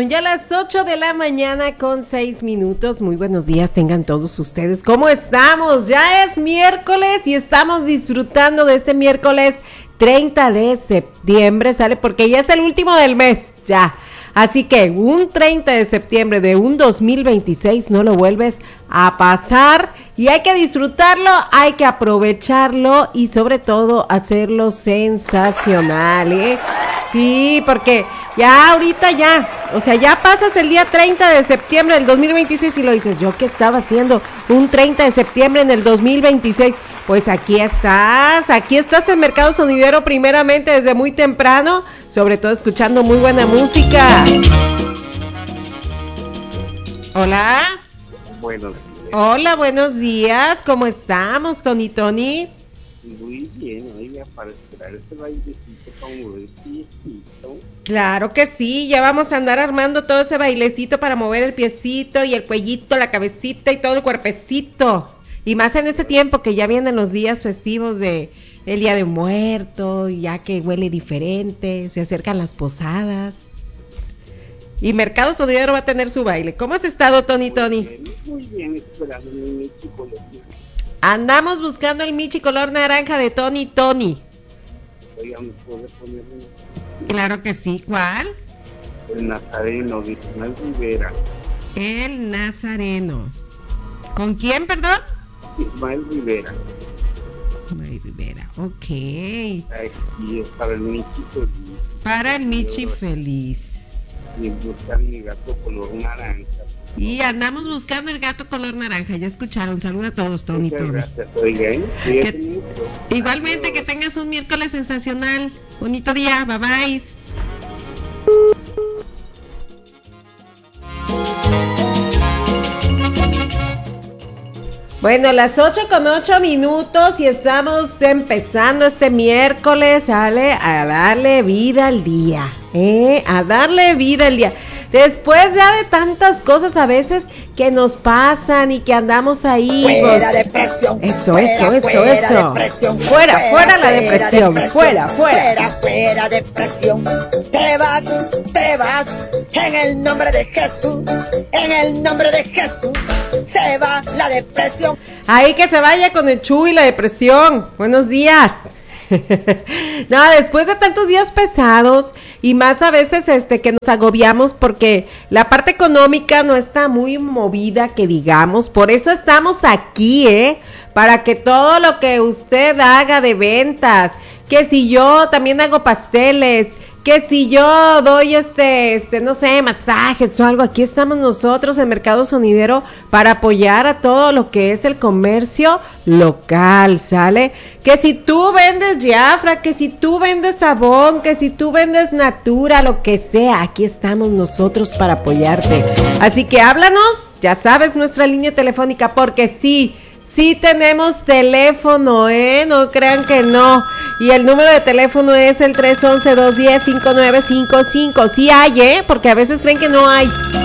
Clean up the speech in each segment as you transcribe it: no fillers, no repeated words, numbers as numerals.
ya las 8 de la mañana con 6 minutos. Muy buenos días tengan todos ustedes. ¿Cómo estamos? Ya es miércoles y estamos disfrutando de este miércoles 30 de septiembre, ¿sale? Porque ya es el último del mes, ya. Así que un 30 de septiembre de un 2026 no lo vuelves a pasar y hay que disfrutarlo, hay que aprovecharlo y sobre todo hacerlo sensacional, ¿eh? Sí, porque ya ahorita ya, o sea, ya pasas el día 30 de septiembre del 2026 y lo dices, ¿yo qué estaba haciendo un 30 de septiembre en el 2026? Pues aquí estás en Mercado Sonidero primeramente desde muy temprano, sobre todo escuchando muy buena música. Hola. Buenos días. Hola, buenos días, ¿cómo estamos, Tony? Muy bien, oiga, para esperar este bailecito como el piecito. Claro que sí, ya vamos a andar armando todo ese bailecito para mover el piecito y el cuellito, la cabecita y todo el cuerpecito. Y más en este tiempo que ya vienen los días festivos de el Día de Muerto, ya que huele diferente, se acercan las posadas. Y Mercado Sonidero va a tener su baile. ¿Cómo has estado, Tony? Muy bien, esperando mi Michi color. Andamos buscando el Michi color naranja de Tony. Oiga, ¿me puede poner Claro que sí, ¿cuál? el Nazareno de Ismael Rivera? El Nazareno. ¿Con quién, perdón? Ismael Rivera. Ismael Rivera, ok. Y es para el Michi feliz. Para el Michi feliz. Y buscan mi gato color naranja. Y andamos buscando el gato color naranja, ya escucharon. Saluda a todos, Tony. Gracias, oiga, ¿eh? Igualmente, que tengas un miércoles sensacional. Bonito día, bye bye. Bueno, las 8:08 y estamos empezando este miércoles, ¿sale? A darle vida al día, a darle vida al día. Después ya de tantas cosas a veces que nos pasan y que andamos ahí. Fuera depresión. Eso. Depresión. Fuera la depresión. Fuera. Fuera depresión. Te vas. En el nombre de Jesús. En el nombre de Jesús. Se va la depresión. Ahí que se vaya con el Chu y la depresión. Buenos días. No, después de tantos días pesados y más a veces que nos agobiamos porque la parte económica no está muy movida, que digamos, por eso estamos aquí, para que todo lo que usted haga de ventas, que si yo también hago pasteles, que si yo doy no sé, masajes o algo, aquí estamos nosotros en Mercado Sonidero para apoyar a todo lo que es el comercio local, ¿sale? Que si tú vendes Jafra, que si tú vendes Sabón, que si tú vendes Natura, lo que sea, aquí estamos nosotros para apoyarte. Así que háblanos, ya sabes, nuestra línea telefónica, porque sí tenemos teléfono, no crean que no. Y el número de teléfono es el 311-210-5955. Sí hay, porque a veces creen que no hay.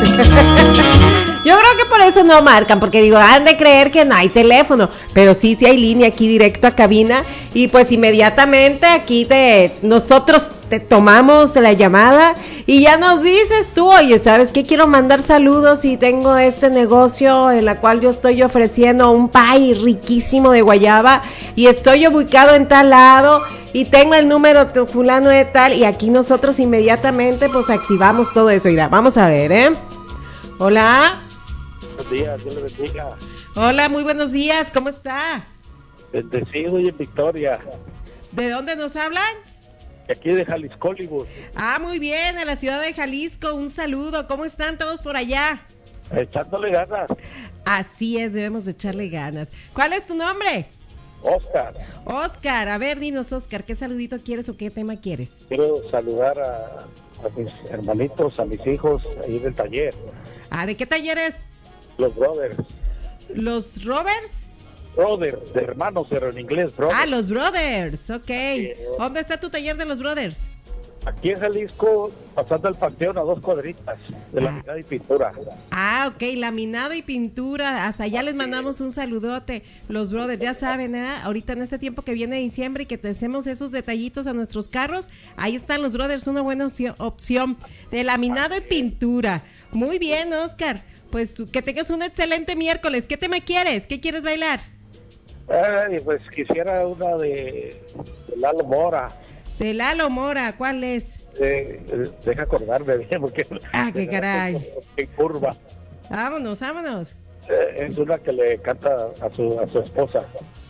Yo creo que por eso no marcan, porque digo, han de creer que no hay teléfono, pero sí hay línea aquí directo a cabina y pues inmediatamente aquí nosotros te tomamos la llamada y ya nos dices tú, oye, ¿sabes qué? Quiero mandar saludos y tengo este negocio en la cual yo estoy ofreciendo un pie riquísimo de guayaba y estoy ubicado en tal lado y tengo el número de fulano de tal y aquí nosotros inmediatamente pues activamos todo eso. Mira, vamos a ver, Hola. Buenos días, Dios le bendiga. Hola, muy buenos días, ¿cómo está? Bendecido y en victoria. ¿De dónde nos hablan? Aquí de Jalisco, Hollywood. Ah, muy bien, en la ciudad de Jalisco, un saludo. ¿Cómo están todos por allá? Echándole ganas. Así es, debemos de echarle ganas. ¿Cuál es tu nombre? Oscar, a ver, dinos, Oscar, ¿qué saludito quieres o qué tema quieres? quiero saludar a mis hermanitos, a mis hijos ahí del taller. Ah, ¿de qué taller es? Los brothers. ¿Los Rovers? Brothers, de hermanos, pero en inglés, brothers. Ah, los Brothers, ok. Sí, ¿Dónde está tu taller de los Brothers? Aquí en Jalisco, pasando el panteón a 2 cuadritas de laminado y pintura. Ah, ok, laminado y pintura, hasta allá les mandamos un saludote, los brothers, ya saben, ahorita en este tiempo que viene diciembre y que te hacemos esos detallitos a nuestros carros, ahí están los brothers, una buena opción de laminado y pintura. Muy bien, Oscar, pues que tengas un excelente miércoles. ¿Qué tema quieres? ¿Qué quieres bailar? Pues quisiera una de Lalo Mora. De Lalo Mora, ¿cuál es? Deja acordarme bien porque... Qué caray. En curva. Vámonos. Es una que le canta a su esposa.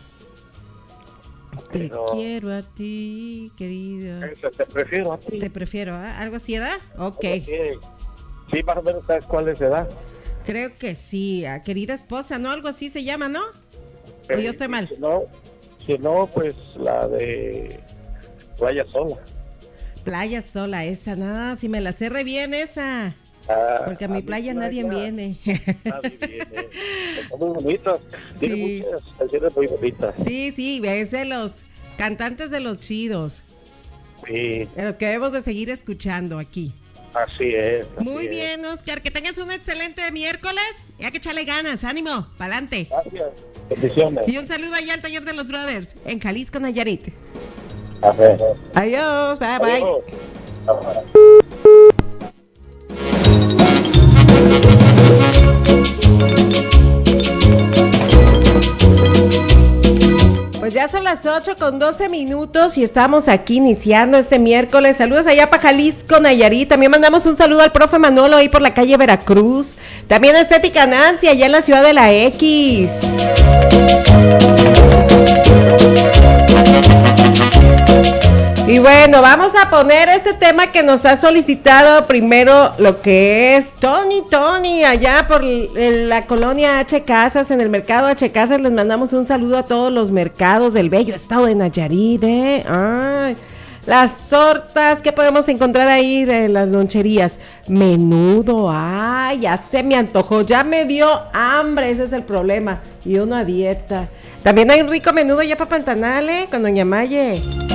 Te quiero a ti, querido. Te prefiero a ti. Te prefiero, ¿algo así, edad? Ok. Sí, más o menos sabes cuál es edad. Creo que sí, querida esposa, ¿no? Algo así se llama, ¿no? ¿O yo estoy mal? Si no, pues la de Playa Sola. Playa Sola, esa, no, si me la sé re bien esa. Porque a mi playa nadie viene. Nadie viene. Son muy bonitas. Tiene muchas canciones muy bonitas. Sí, es de los cantantes de los chidos. Sí. De los que debemos de seguir escuchando aquí. Así es. Muy bien, Oscar, que tengas un excelente miércoles. Ya que echarle ganas, ánimo, pa'lante. Gracias. Bendiciones. Y un saludo allá al taller de los brothers en Jalisco, Nayarit. Adiós. Bye. Adiós. Pues ya son las 8:12 y estamos aquí iniciando este miércoles. Saludos allá para Jalisco, Nayarit. También mandamos un saludo al profe Manolo ahí por la calle Veracruz. También a Estética Nancy allá en la ciudad de la X. Y bueno, vamos a poner este tema que nos ha solicitado primero lo que es Tony, allá por la colonia H Casas, en el mercado H Casas. Les mandamos un saludo a todos los mercados del bello estado de Nayarit, Ay, las tortas que podemos encontrar ahí de las loncherías. Menudo, ay, ya se me antojó, ya me dio hambre, ese es el problema. Y uno a dieta. También hay un rico menudo ya para Pantanal, con Doña Maye.